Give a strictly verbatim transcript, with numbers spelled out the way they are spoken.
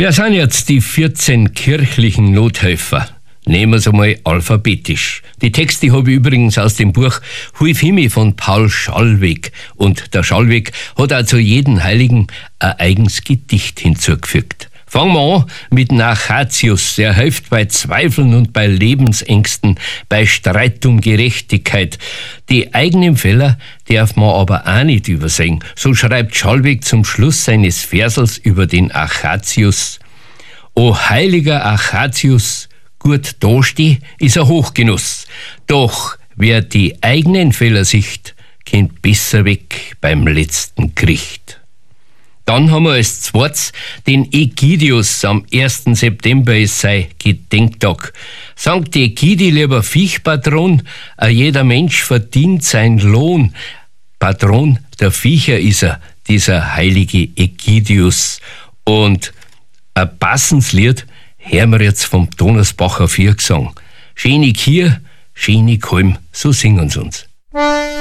Wer sind jetzt die vierzehn kirchlichen Nothelfer? Nehmen wir es einmal alphabetisch. Die Texte habe ich übrigens aus dem Buch Hulf Himi von Paul Schallweg. Und der Schallweg hat auch zu jedem Heiligen ein eigens Gedicht hinzugefügt. Fangen wir an mit Nachatius. Der hilft bei Zweifeln und bei Lebensängsten, bei Streit um Gerechtigkeit. Die eigenen Fehler darf man aber auch nicht übersehen. So schreibt Schallweg zum Schluss seines Versels über den Achatius. O heiliger Achatius, gut dasteh, ist ein Hochgenuss. Doch wer die eigenen Fehler sieht, kennt besser weg beim letzten Gericht. Dann haben wir als zweites den Ägidius. Am ersten September ist sein Gedenktag. Sankt Ägidi, lieber Viechpatron, a jeder Mensch verdient sein Lohn. Patron der Viecher ist er, dieser heilige Ägidius. Und ein passendes Lied hören wir jetzt vom Donnersbacher Viergesang. Schöne Kier, schöne Kalm, so singen sie uns.